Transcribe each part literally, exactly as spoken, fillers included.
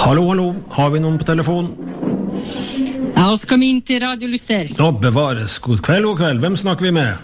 Hallo, hallo, har vi noen på telefon? Ja, oss kom inn til Radio Luster. Nå bevares, god kveld, god kveld, hvem snakker vi med?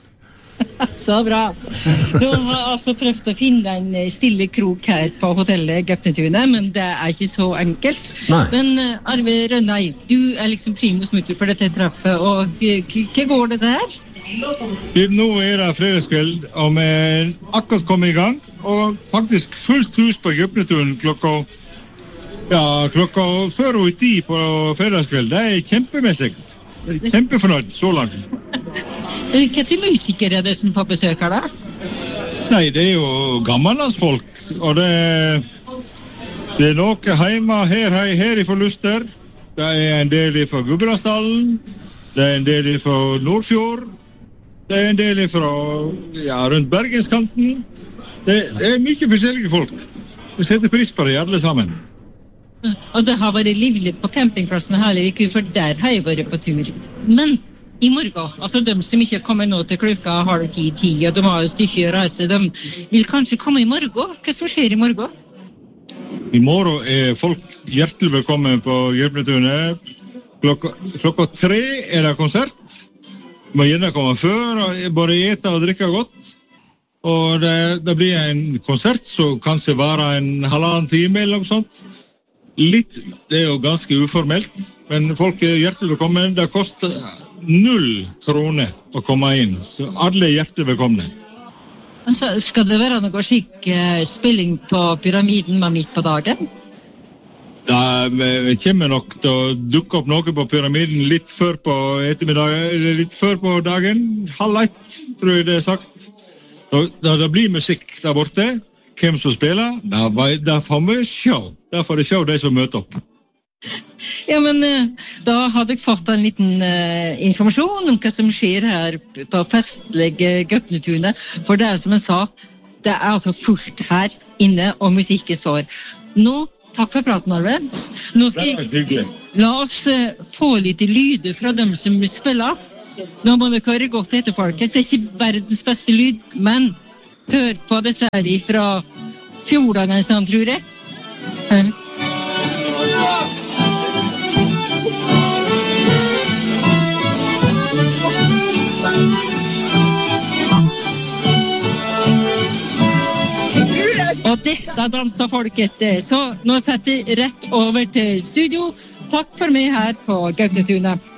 Så bra. Du har altså prøvd å finne en stille krok her på hotellet Gaupnetunet, men det er ikke så enkelt. Nei. Men uh, Arve Rønnei, du er liksom primus mutter for dette traffet, og hva går det der? Nå er det fredagskveld, og vi er akkurat kommet i gang, og faktisk fullt hus på Gaupnetunet klokka, ja, klokka før og i ti på fredagskveld. Det er kjempemessig. Kjempefornøyd så langt. Hva til musikere er det som får besøk her da? Nei, det er jo gammellandsfolk, og det, det er noe hjemme her, her, her i Luster. Det er en del fra Gudbrandsdalen, det er en del fra Nordfjord, det er en del fra, ja, rundt Bergenskanten. Det, det er mye forskjellige folk. Vi setter pris på det alle sammen. Og det har vært livlig på campingplassen hele uken, for der har jeg vært på tur. Men i morgen, altså de som ikke kommer nå til klokka halv ti, ti, og de har jo stykke å reise, de vil kanskje komme i morgen. Hva som skjer i morgen? I morgen er folk hjertelig velkommen på Gaupnetunet. Klokka, klokka tre er det konsert. Du må gjerne komme før, og bare ete og drikke godt. Og det, det blir en konsert som kanskje varer en halvannen time eller noe sånt. Litt, det er jo ganske uformelt, men folk er hjertelig velkommen. Det koster null kroner å komme inn, så alle er hjertelig velkomne. Altså, skal det være noe slik uh, spilling på pyramiden med midt på dagen? Da vi kommer nok til å dukke opp noe på pyramiden litt før på ettermiddagen, eller litt før på dagen, halv ett, tror jeg det er sagt. Da, da det blir musikk der borte, hvem som spiller, da, da får vi se. Da får vi se de som møter opp. Ja, men uh, da har dere fått en liten uh, informasjon om hva som skjer her på festlige Gaupnetunet. For det er som jeg sa, det er altså fullt her inne, og musikken står. Nå, takk for praten, Arve. Nå skal jeg, la oss uh, få litt lyder fra dem som spiller. Nå må dere høre godt etter, folkens. Det er ikke verdens beste lyd, men hør på disse her fra fjordene, sånn, tror jeg. Hør. Og dette danser folket, så nå setter jeg rett over til studio. Takk for meg her på Gaupnetunet.